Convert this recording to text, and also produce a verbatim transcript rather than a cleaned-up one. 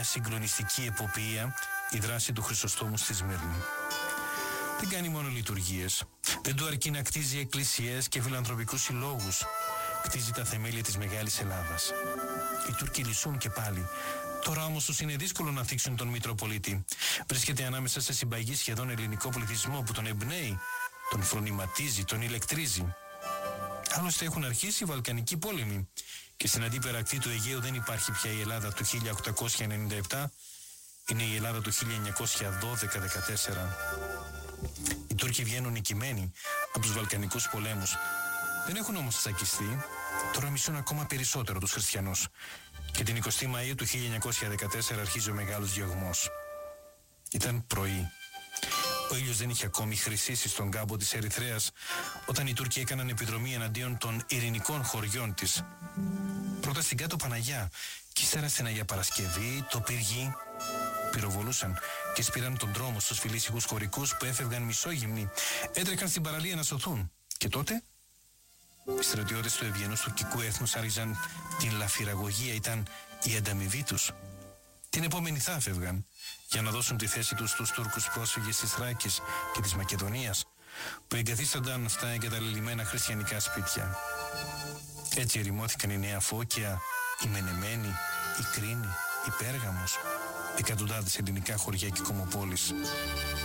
συγκλονιστική εποπία η δράση του Χρυσοστόμου στη Σμύρνη. Δεν κάνει μόνο λειτουργίες, δεν του αρκεί να κτίζει εκκλησίες και φιλανθρωπικούς συλλόγους. Κτίζει τα θεμέλια της Μεγάλης Ελλάδας. Οι Τούρκοι λυσούν και πάλι. Τώρα όμως τους είναι δύσκολο να θίξουν τον Μητροπολίτη. Βρίσκεται ανάμεσα σε συμπαγή σχεδόν ελληνικό πληθυσμό που τον εμπνέει, τον φρονηματίζει, τον ηλεκτρίζει. Άλλωστε έχουν αρχίσει οι Βαλκανικοί πόλεμοι και στην αντίπερακτή του Αιγαίου δεν υπάρχει πια η Ελλάδα του χίλια οκτακόσια ενενήντα επτά, είναι η Ελλάδα του χίλια εννιακόσια δώδεκα δεκατέσσερα. Οι Τούρκοι βγαίνουν νικημένοι από τους Βαλκανικούς πολέμους. Δεν έχουν όμως τσακιστεί, τώρα μισούν ακόμα περισσότερο τους χριστιανούς. Και την εικοστή Μαΐου του χίλια εννιακόσια δεκατέσσερα αρχίζει ο μεγάλος διωγμός. Ήταν πρωί. Ο ήλιος δεν είχε ακόμη χρυσήσει στον κάμπο της Ερυθρέας όταν οι Τούρκοι έκαναν επιδρομή εναντίον των ειρηνικών χωριών της. Πρώτα στην Κάτω Παναγιά και ύστερα στην Αγία Παρασκευή, το Πύργι. Πυροβολούσαν και σπήραν τον δρόμο στους φιλήσυχους χωρικούς που έφευγαν μισόγυμνοι, έτρεχαν στην παραλία να σωθούν. Και τότε οι στρατιώτες του ευγενούς τουρκικού έθνους άρχιζαν την λαφυραγωγία, ήταν η ανταμοιβή τους. Την επόμενη θα έφευγαν για να δώσουν τη θέση τους στους Τούρκους πρόσφυγες της Θράκης και της Μακεδονίας που εγκαθίστανταν στα εγκαταλελειμμένα χριστιανικά σπίτια. Έτσι ερημώθηκαν η Νέα Φώκια, η Μενεμένη, η Κρίνη, η Πέργαμος, εκατοντάδες ελληνικά χωριά και κομμοπόλεις.